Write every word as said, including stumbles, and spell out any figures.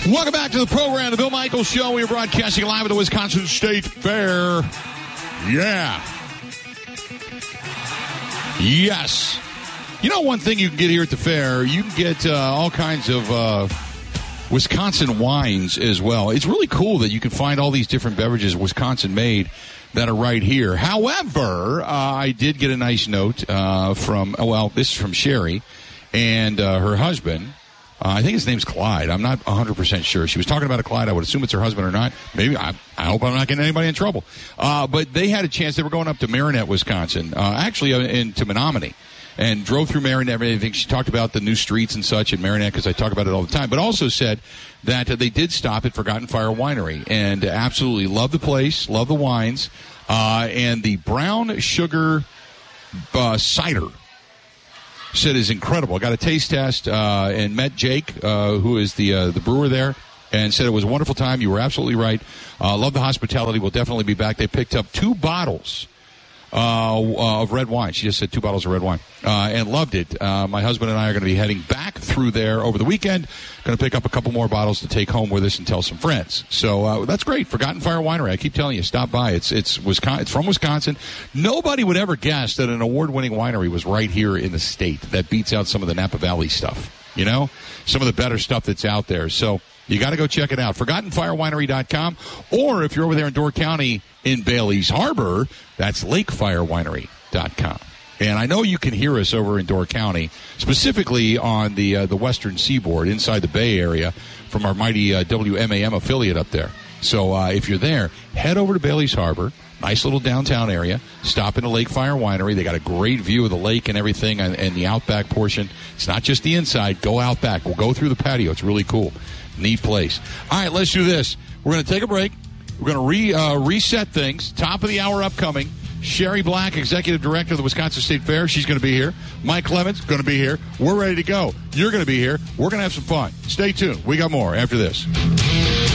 Welcome back to the program, The Bill Michaels Show. We are broadcasting live at the Wisconsin State Fair. Yeah. Yes. You know one thing you can get here at the fair? You can get uh, all kinds of uh, Wisconsin wines as well. It's really cool that you can find all these different beverages Wisconsin-made that are right here. However, uh, I did get a nice note uh, from, well, this is from Sherry and uh, her husband. Uh, I think his name's Clyde. I'm not one hundred percent sure. She was talking about a Clyde. I would assume it's her husband or not. Maybe. I, I hope I'm not getting anybody in trouble. Uh, but they had a chance. They were going up to Marinette, Wisconsin, uh, actually uh, into Menominee, and drove through Marinette and everything. She talked about the new streets and such in Marinette because I talk about it all the time, but also said that uh, they did stop at Forgotten Fire Winery and absolutely love the place, love the wines, uh, and the brown sugar uh, cider. Said is incredible. I got a taste test uh, and met Jake, uh, who is the uh, the brewer there, and said it was a wonderful time. You were absolutely right. Uh, love the hospitality. We'll definitely be back. They picked up two bottles uh, of red wine. She just said two bottles of red wine uh, and loved it. Uh, my husband and I are going to be heading back through there over the weekend. Going to pick up a couple more bottles to take home with us and tell some friends. So uh, that's great. Forgotten Fire Winery. I keep telling you, stop by. It's it's Wisconsin. It's from Wisconsin. Nobody would ever guess that an award-winning winery was right here in the state. That beats out some of the Napa Valley stuff. You know, some of the better stuff that's out there. So you got to go check it out. Forgotten Fire Winery dot com, or if you're over there in Door County in Bailey's Harbor, that's Lake Fire Winery dot com. And I know you can hear us over in Door County, specifically on the uh, the western seaboard, inside the Bay Area, from our mighty uh, W M A M affiliate up there. So uh, if you're there, head over to Bailey's Harbor, nice little downtown area. Stop in the Lake Fire Winery. They got a great view of the lake and everything, and, and the outback portion. It's not just the inside. Go out back. We'll go through the patio. It's really cool. Neat place. All right, let's do this. We're going to take a break. We're going to re, uh, reset things. Top of the hour upcoming. Sherry Black, Executive Director of the Wisconsin State Fair. She's going to be here. Mike Clements going to be here. We're ready to go. You're going to be here. We're going to have some fun. Stay tuned. We got more after this.